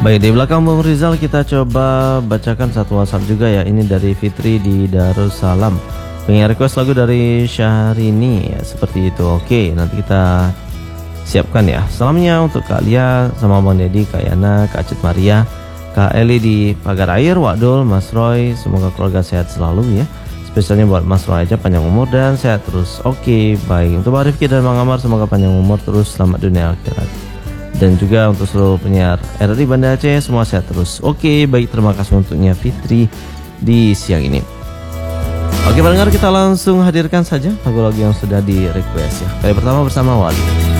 Baik, di belakang Bung Rizal kita coba bacakan satu WhatsApp juga ya. Ini dari Fitri di Darussalam. Pengen request lagu dari Syahrini ya, seperti itu. Oke, nanti kita siapkan ya. Salamnya untuk Kak Lia sama Bang Deddy, Kak Yana, Kak Cid Maria, Kak Eli di Pagar Air, Wak Dul, Mas Roy. Semoga keluarga sehat selalu ya. Spesialnya buat Mas Roy aja, panjang umur dan sehat terus. Oke, baik. Untuk Bang Rifki dan Bang Amar, semoga panjang umur terus, selamat dunia akhirat. Dan juga untuk seluruh penyiar RRI Banda Aceh, semua sehat terus. Oke, baik, terima kasih untuknya Fitri di siang ini. Oke pendengar, kita langsung hadirkan saja lagu-lagu yang sudah di request ya. Kali pertama bersama Wali.